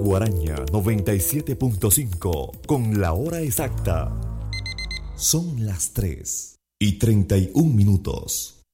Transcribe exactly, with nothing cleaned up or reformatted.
Guaraña noventa y siete punto cinco con la hora exacta. Son las tres y treinta y un minutos.